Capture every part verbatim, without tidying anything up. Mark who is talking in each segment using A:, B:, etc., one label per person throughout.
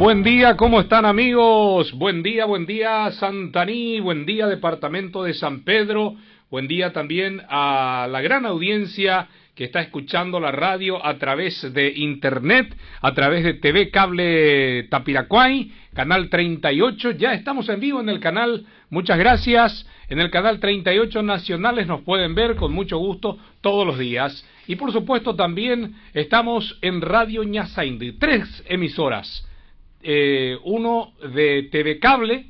A: Buen día, ¿cómo están amigos? Buen día, buen día Santaní, buen día Departamento de San Pedro, buen día también a la gran audiencia que está escuchando la radio a través de internet, a través de T V Cable Tapiracuay, canal treinta y ocho, ya estamos en vivo en el canal, muchas gracias, en el canal treinta y ocho Nacionales nos pueden ver con mucho gusto todos los días, y por supuesto también estamos en Radio Ñasaindi, tres emisoras, eh, uno de T V Cable,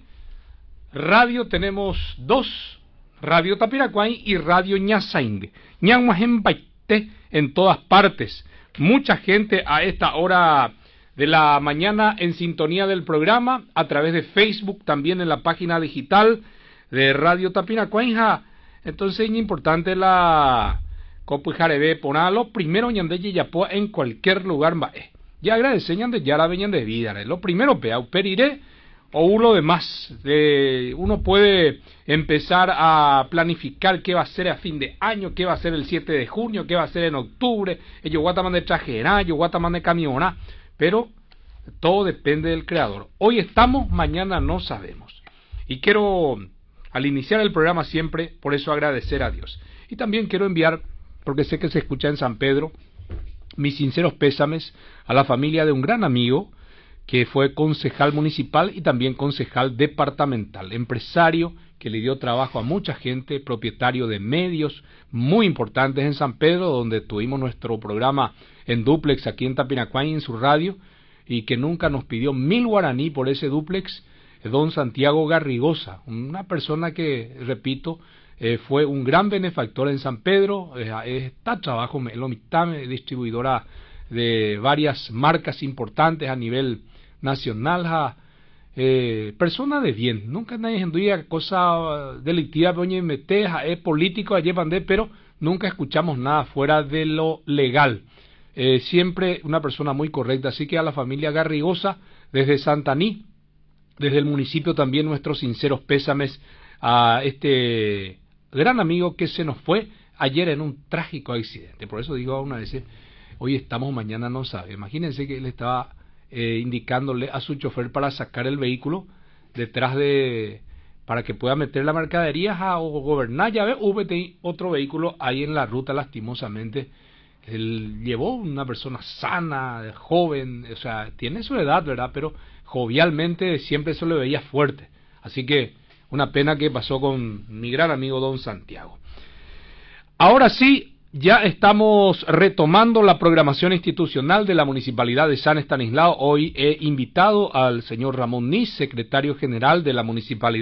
A: radio tenemos dos, Radio Tapiracuay y Radio Ñasaindi, Ñanmajenpaite en todas partes, mucha gente a esta hora de la mañana en sintonía del programa, a través de Facebook, también en la página digital de Radio Tapiracuay, entonces es importante la Copu Jarebe Ponalo, primero ñandeye yapoa en cualquier lugar más. Ya agradece ñande ya la veñan de vida, lo primero peau periré o uno de más, de, uno puede empezar a planificar qué va a ser a fin de año, qué va a ser el siete de junio, qué va a ser en octubre, ellos guataman de trajera, ellos guataman de camiona, pero todo depende del creador. Hoy estamos, mañana no sabemos. Y quiero, al iniciar el programa siempre, por eso agradecer a Dios. Y también quiero enviar, porque sé que se escucha en San Pedro, mis sinceros pésames a la familia de un gran amigo, que fue concejal municipal y también concejal departamental, empresario que le dio trabajo a mucha gente, propietario de medios muy importantes en San Pedro, donde tuvimos nuestro programa en dúplex aquí en Tapiracuay en su radio, y que nunca nos pidió mil guaraní por ese dúplex, don Santiago Garrigosa, una persona que, repito, eh, fue un gran benefactor en San Pedro, eh, está trabajo en Lomitame, distribuidora de varias marcas importantes a nivel nacional, ja, eh, persona de bien, nunca nadie enduía cosa delictiva, oye, mete, ja, es político, allí bandé, pero nunca escuchamos nada fuera de lo legal, eh, siempre una persona muy correcta, así que a la familia Garrigosa, desde Santaní, desde el municipio también nuestros sinceros pésames a este gran amigo que se nos fue ayer en un trágico accidente, por eso digo a una vez, hoy estamos, mañana no sabe, imagínense que él estaba Eh, indicándole a su chofer para sacar el vehículo detrás de, para que pueda meter la mercadería a, o gobernar, ya ve, V T I, otro vehículo ahí en la ruta lastimosamente, él llevó una persona sana, joven, o sea, tiene su edad, ¿verdad? Pero jovialmente siempre se le veía fuerte, así que una pena que pasó con mi gran amigo don Santiago. Ahora sí, ya estamos retomando la programación institucional de la Municipalidad de San Estanislao. Hoy he invitado al señor Ramón Nis, secretario general de la Municipalidad